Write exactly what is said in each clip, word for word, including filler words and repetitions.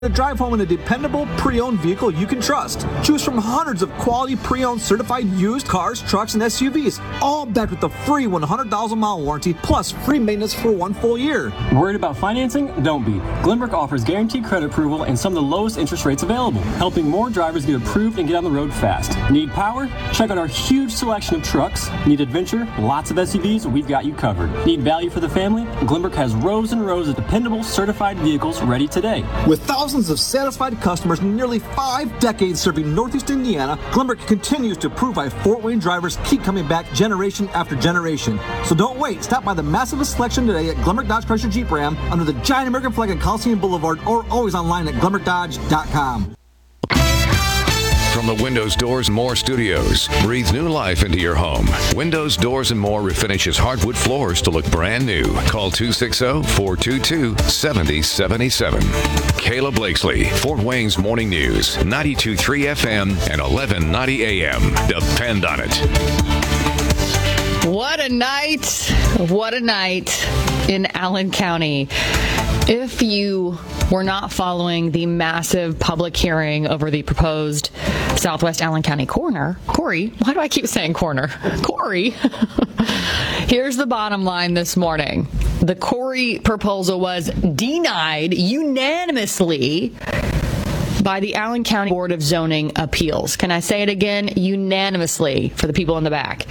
To drive home in a dependable pre-owned vehicle you can trust. Choose from hundreds of quality pre-owned certified used cars, trucks, and S U Vs, all backed with a free one hundred thousand mile warranty plus free maintenance for one full year. Worried about financing? Don't be. Glenbrook offers guaranteed credit approval and some of the lowest interest rates available, helping more drivers get approved and get on the road fast. Need power? Check out our huge selection of trucks. Need adventure? Lots of S U Vs? We've got you covered. Need value for the family? Glenbrook has rows and rows of dependable certified vehicles ready today. With thousands Thousands of satisfied customers and nearly five decades serving Northeast Indiana, Glenbrook continues to prove why Fort Wayne drivers keep coming back generation after generation. So don't wait. Stop by the massive selection today at Glenbrook Dodge Chrysler Jeep Ram under the giant American flag at Coliseum Boulevard or always online at glenbrook dodge dot com. From the Windows, Doors, and More studios, breathe new life into your home. Windows, Doors, and More refinishes hardwood floors to look brand new. Call two six zero, four two two, seven zero seven seven. Kayla Blakesley, Fort Wayne's Morning News, ninety-two point three F M and eleven ninety A M. Depend on it. What a night. What a night in Allen County. If you were not following the massive public hearing over the proposed Southwest Allen County coroner, Corey, why do I keep saying coroner? Corey. Here's the bottom line this morning. The Corey proposal was denied unanimously by the Allen County Board of Zoning Appeals. Can I say it again? Unanimously for the people in the back.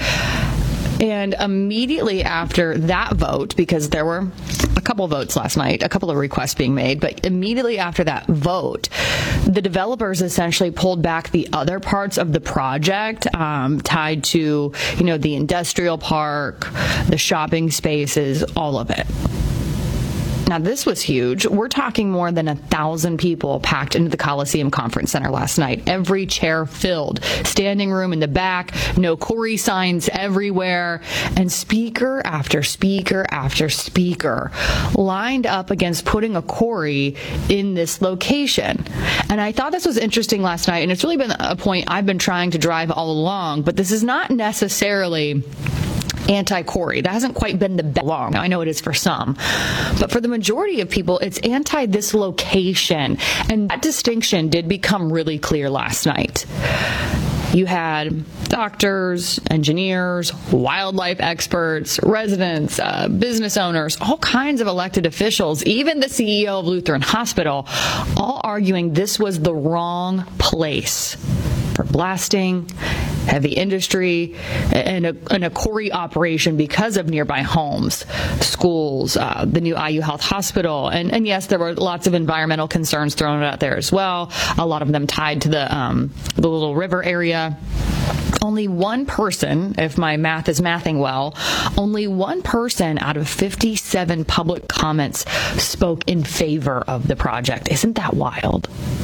And immediately after that vote, because there were a couple votes last night, a couple of requests being made, but immediately after that vote, the developers essentially pulled back the other parts of the project um, tied to, you know, the industrial park, the shopping spaces, all of it. Now, this was huge. We're talking more than a thousand people packed into the Coliseum Conference Center last night. Every chair filled. Standing room in the back. No Corey signs everywhere. And speaker after speaker after speaker lined up against putting a Corey in this location. And I thought this was interesting last night. And it's really been a point I've been trying to drive all along. But this is not necessarily anti-Corey. That hasn't quite been the best long. Now, I know it is for some, but for the majority of people, it's anti this location. And that distinction did become really clear last night. You had doctors, engineers, wildlife experts, residents, uh, business owners, all kinds of elected officials, even the C E O of Lutheran Hospital, all arguing this was the wrong place for blasting, heavy industry, and a, and a Corey operation because of nearby homes, schools, uh, the new I U Health Hospital. And, and yes, there were lots of environmental concerns thrown out there as well, a lot of them tied to the, um, the Little River area. Only one person, if my math is mathing well, only one person out of fifty-seven public comments spoke in favor of the project. Isn't that wild?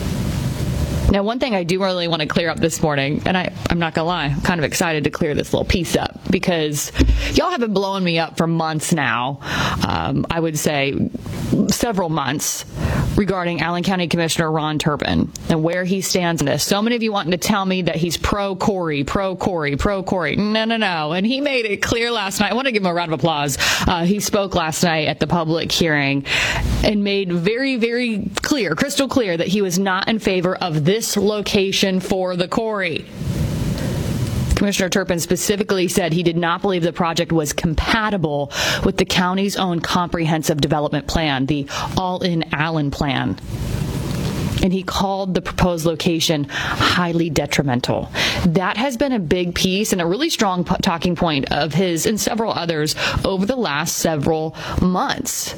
Now, one thing I do really want to clear up this morning, and I, I'm not going to lie, I'm kind of excited to clear this little piece up because y'all have been blowing me up for months now, um, I would say several months, regarding Allen County Commissioner Ron Turpin and where he stands in this. So many of you wanting to tell me that he's pro-Corey, pro-Corey, pro-Corey. No, no, no. And he made it clear last night. I want to give him a round of applause. Uh, he spoke last night at the public hearing and made very, very clear, crystal clear, that he was not in favor of this location for the Corey. Commissioner Turpin specifically said he did not believe the project was compatible with the county's own comprehensive development plan, the All-in Allen plan. And he called the proposed location highly detrimental. That has been a big piece and a really strong p- talking point of his and several others over the last several months.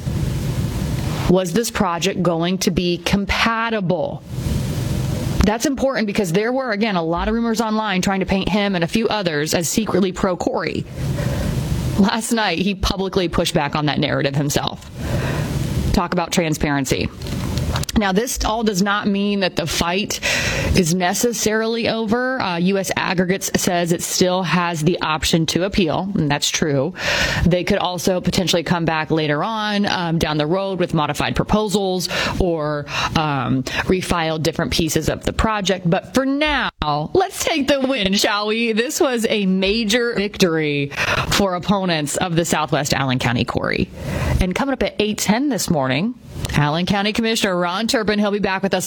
Was this project going to be compatible? That's important because there were, again, a lot of rumors online trying to paint him and a few others as secretly pro-Corey. Last night, he publicly pushed back on that narrative himself. Talk about transparency. Now, this all does not mean that the fight is necessarily over. Uh, U S Aggregates says it still has the option to appeal, and that's true. They could also potentially come back later on um, down the road with modified proposals or um, refile different pieces of the project. But for now, let's take the win, shall we? This was a major victory for opponents of the Southwest Allen County Corey. And coming up at eight ten this morning, Allen County Commissioner Ron Turpin, he'll be back with us